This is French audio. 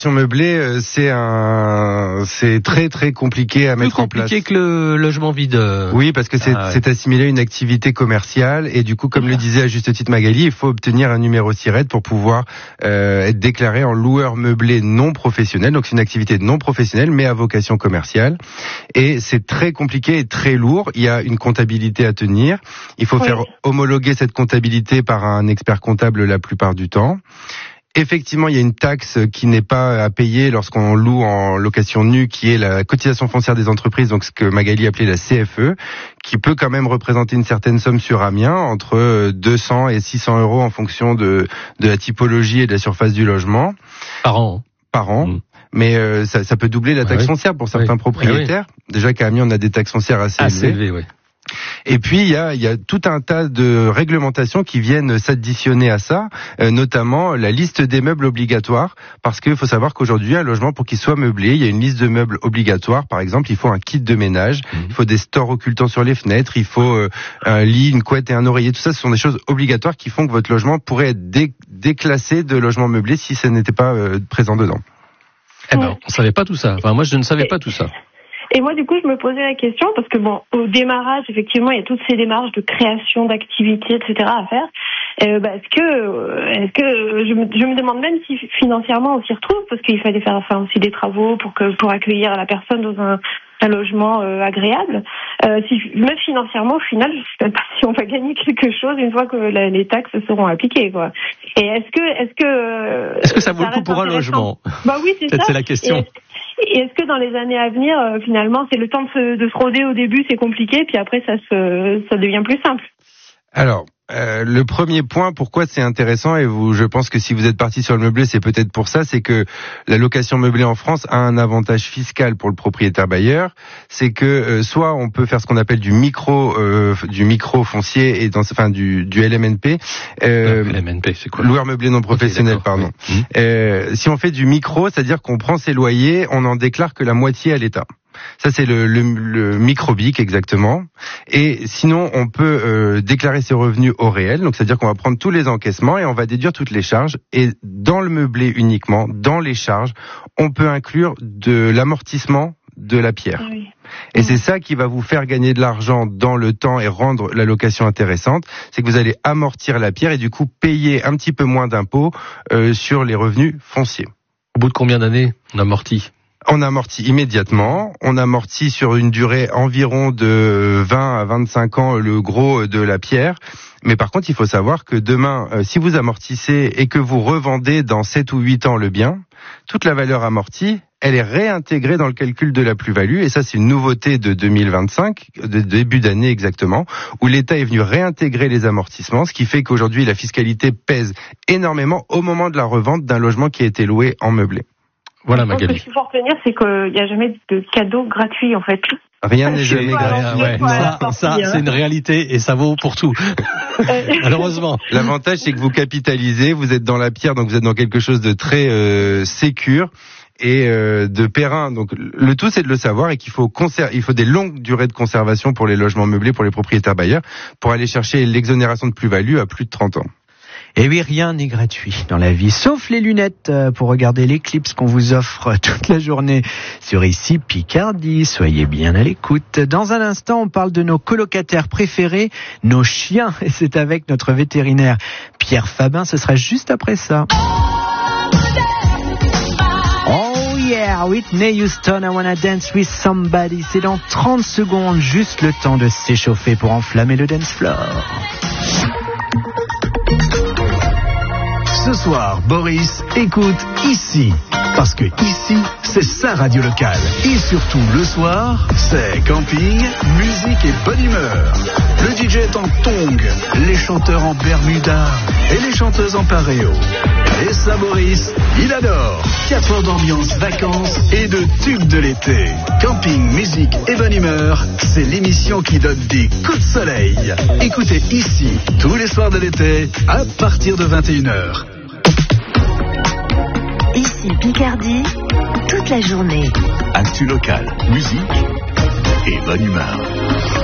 Meublé, c'est très très compliqué à mettre en place. Plus compliqué que le logement vide. Oui, parce que c'est assimilé à une activité commerciale et du coup, comme le disait à juste titre Magali, il faut obtenir un numéro SIRET pour pouvoir être déclaré en loueur meublé non professionnel. Donc c'est une activité non professionnelle mais à vocation commerciale et c'est très compliqué et très lourd. Il y a une comptabilité à tenir. Il faut faire homologuer cette comptabilité par un expert comptable la plupart du temps. Effectivement, il y a une taxe qui n'est pas à payer lorsqu'on loue en location nue, qui est la cotisation foncière des entreprises, donc ce que Magali appelait la CFE, qui peut quand même représenter une certaine somme sur Amiens, entre 200 et 600 euros en fonction de la typologie et de la surface du logement. Par an. Mais ça peut doubler la taxe foncière pour certains propriétaires. Déjà qu'à Amiens, on a des taxes foncières assez élevées. Oui. Et puis il y a tout un tas de réglementations qui viennent s'additionner à ça, notamment la liste des meubles obligatoires, parce qu'il faut savoir qu'aujourd'hui un logement, pour qu'il soit meublé, il y a une liste de meubles obligatoires. Par exemple, il faut un kit de ménage, il faut des stores occultants sur les fenêtres, il faut un lit, une couette et un oreiller. Tout ça, ce sont des choses obligatoires qui font que votre logement pourrait être déclassé de logement meublé si ça n'était pas présent dedans. Eh ben, on savait pas tout ça. Enfin, moi, je ne savais pas tout ça. Et moi, du coup, je me posais la question, parce que bon, au démarrage, effectivement, il y a toutes ces démarches de création d'activités, etc. à faire. Est-ce que je me demande même si financièrement on s'y retrouve, parce qu'il fallait faire aussi des travaux pour accueillir la personne dans un logement agréable. Si même financièrement, au final, je ne sais pas si on va gagner quelque chose une fois que les taxes seront appliquées, quoi. Et est-ce que ça vaut le coup pour un logement? Bah oui, c'est ça. C'est la question. Et est-ce que dans les années à venir, finalement, c'est le temps de se roder au début, c'est compliqué, puis après ça devient plus simple? Alors, le premier point, pourquoi c'est intéressant, et je pense que si vous êtes parti sur le meublé, c'est peut-être pour ça, c'est que la location meublée en France a un avantage fiscal pour le propriétaire bailleur, c'est que soit on peut faire ce qu'on appelle du micro foncier et du LMNP. LMNP, c'est quoi? Loueur meublé non professionnel, pardon. Oui. Si on fait du micro, c'est-à-dire qu'on prend ses loyers, on en déclare que la moitié à l'État. Ça, c'est le micro-BIC, exactement. Et sinon, on peut déclarer ses revenus au réel. Donc, c'est-à-dire qu'on va prendre tous les encaissements et on va déduire toutes les charges. Et dans le meublé uniquement, dans les charges, on peut inclure de l'amortissement de la pierre. Oui. Et c'est ça qui va vous faire gagner de l'argent dans le temps et rendre la location intéressante. C'est que vous allez amortir la pierre et du coup payer un petit peu moins d'impôts sur les revenus fonciers. Au bout de combien d'années on amortit? On amortit immédiatement, on amortit sur une durée environ de 20 à 25 ans le gros de la pierre. Mais par contre, il faut savoir que demain, si vous amortissez et que vous revendez dans 7 ou 8 ans le bien, toute la valeur amortie, elle est réintégrée dans le calcul de la plus-value. Et ça, c'est une nouveauté de 2025, de début d'année exactement, où l'État est venu réintégrer les amortissements, ce qui fait qu'aujourd'hui, la fiscalité pèse énormément au moment de la revente d'un logement qui a été loué en meublé. Voilà, Magali. Ce qu'il faut retenir, c'est qu'il n'y a jamais de cadeau gratuit, en fait. Rien n'est jamais gratuit. Ça, c'est une réalité et ça vaut pour tout. Malheureusement. L'avantage, c'est que vous capitalisez, vous êtes dans la pierre, donc vous êtes dans quelque chose de très sécure et de périn. Donc le tout, c'est de le savoir et qu'il faut il faut des longues durées de conservation pour les logements meublés, pour les propriétaires bailleurs, pour aller chercher l'exonération de plus-value à plus de 30 ans. Et oui, rien n'est gratuit dans la vie, sauf les lunettes pour regarder l'éclipse qu'on vous offre toute la journée sur ici Picardie. Soyez bien à l'écoute. Dans un instant, on parle de nos colocataires préférés, nos chiens. Et c'est avec notre vétérinaire Pierre Fabin. Ce sera juste après ça. Oh yeah, Whitney Houston, I wanna dance with somebody. C'est dans 30 secondes, juste le temps de s'échauffer pour enflammer le dance floor. Ce soir, Boris écoute ici. Parce que ici, c'est sa radio locale. Et surtout, le soir, c'est camping, musique et bonne humeur. Le DJ est en tongs, les chanteurs en bermuda et les chanteuses en pareo. Et ça, Boris, il adore. 4 heures d'ambiance, vacances et de tubes de l'été. Camping, musique et bonne humeur, c'est l'émission qui donne des coups de soleil. Écoutez ici, tous les soirs de l'été, à partir de 21h. Ici Picardie, toute la journée. Actu locale, musique et bonne humeur.